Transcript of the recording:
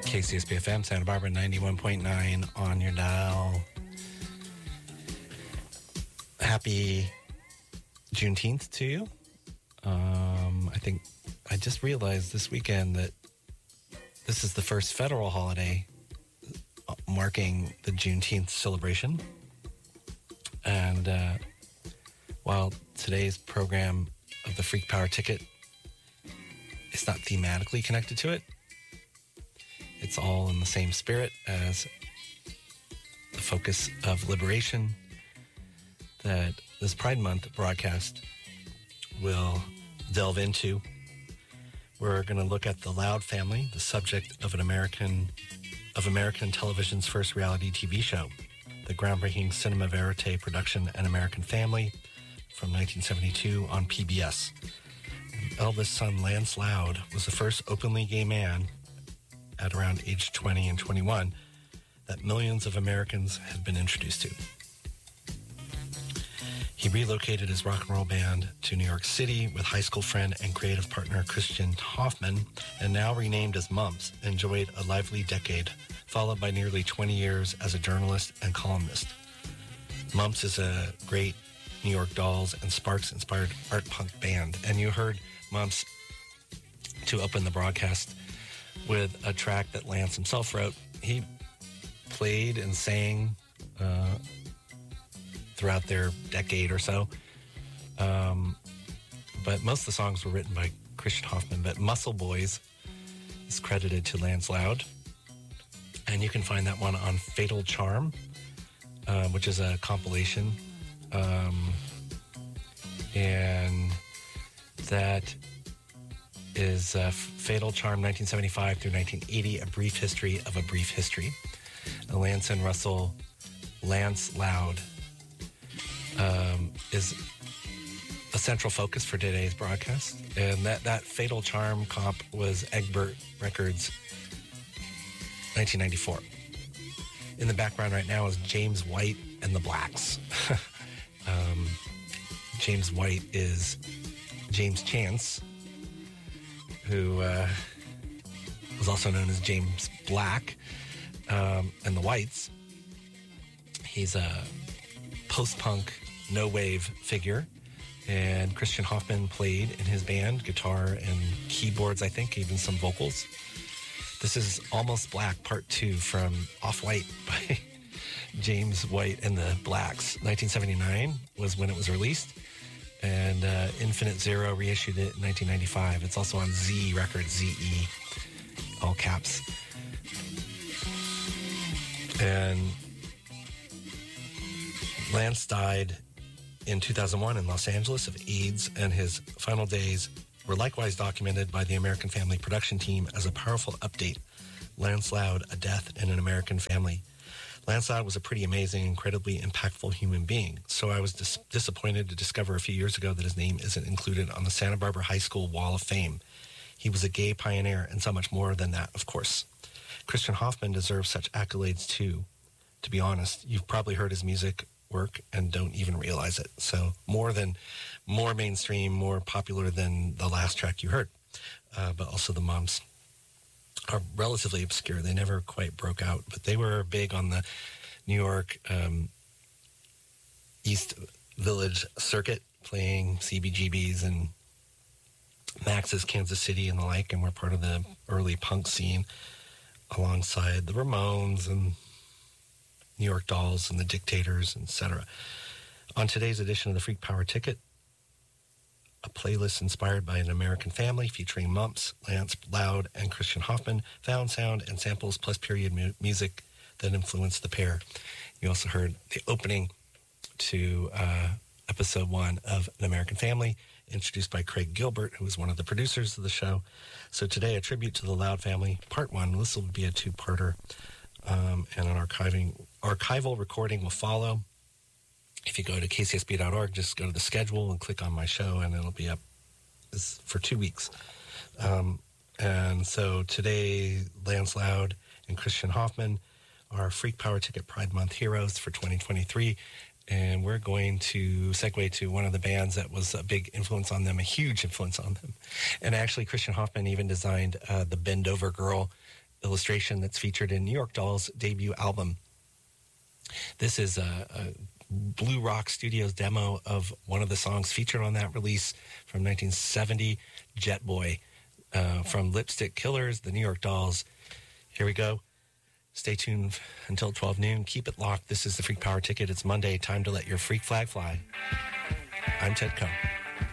KCSB-FM, Santa Barbara, 91.9 on your dial. Happy Juneteenth to you. I think I just realized this weekend that this is the first federal holiday marking the Juneteenth celebration. And while today's program of the Freak Power Ticket is not thematically connected to it, it's all in the same spirit as the focus of liberation that this Pride Month broadcast will delve into. We're going to look at the Loud Family, the subject of American television's first reality TV show, the groundbreaking cinema verite production An American Family from 1972 on PBS. Elvis' son Lance Loud was the first openly gay man at around age 20 and 21 that millions of Americans had been introduced to. He relocated his rock and roll band to New York City with high school friend and creative partner Christian Hoffman, and now renamed as Mumps, enjoyed a lively decade, followed by nearly 20 years as a journalist and columnist. Mumps is a great New York Dolls and Sparks-inspired art punk band, and you heard Mumps to open the broadcast with a track that Lance himself wrote. He played and sang throughout their decade or so. But most of the songs were written by Christian Hoffman, but Muscle Boys is credited to Lance Loud. And you can find that one on Fatal Charm, which is a compilation. And that is Fatal Charm 1975 through 1980, A Brief History of a Brief History. Lance and Russell, Lance Loud is a central focus for today's broadcast. And that Fatal Charm comp was Egbert Records 1994. In the background right now is James White and the Blacks. James White is James Chance, who was also known as James Black, and the Whites. He's a post-punk, no-wave figure, and Christian Hoffman played in his band, guitar and keyboards, I think, even some vocals. This is Almost Black Part 2 from Off-White by James White and the Blacks. 1979 was when it was released, and Infinite Zero reissued it in 1995. It's also on Z Records, Z-E, all caps. And Lance died in 2001 in Los Angeles of AIDS, and his final days were likewise documented by the American Family production team as a powerful update. Lance Loud, A Death in an American Family. Lance Loud was a pretty amazing, incredibly impactful human being, so I was disappointed to discover a few years ago that his name isn't included on the Santa Barbara High School Wall of Fame. He was a gay pioneer and so much more than that, of course. Christian Hoffman deserves such accolades too. To be honest, you've probably heard his music work and don't even realize it. So more mainstream, more popular than the last track you heard. But also the Mumps are relatively obscure. They never quite broke out, but they were big on the New York East Village circuit, playing CBGBs and Max's Kansas City and the like, and were part of the early punk scene alongside the Ramones and New York Dolls and the Dictators, etc. On today's edition of the Freak Power Ticket, a playlist inspired by An American Family featuring Mumps, Lance Loud, and Christian Hoffman, found sound and samples plus period music that influenced the pair. You also heard the opening to episode 1 of An American Family, introduced by Craig Gilbert, who was one of the producers of the show. So today, a tribute to the Loud Family, part 1. This will be a two-parter, and an archival recording will follow. If you go to kcsb.org, just go to the schedule and click on my show, and it'll be up for 2 weeks. And so today, Lance Loud and Christian Hoffman are Freak Power Ticket Pride Month heroes for 2023. And we're going to segue to one of the bands that was a big influence on them, a huge influence on them. And actually, Christian Hoffman even designed the Bend Over Girl illustration that's featured in New York Dolls' debut album. This is a Blue Rock Studios demo of one of the songs featured on that release from 1970, Jet Boy, from Lipstick Killers, the New York Dolls. Here we go. Stay tuned until 12 noon. Keep it locked. This is the Freak Power Ticket. It's Monday. Time to let your freak flag fly. I'm Ted Coe.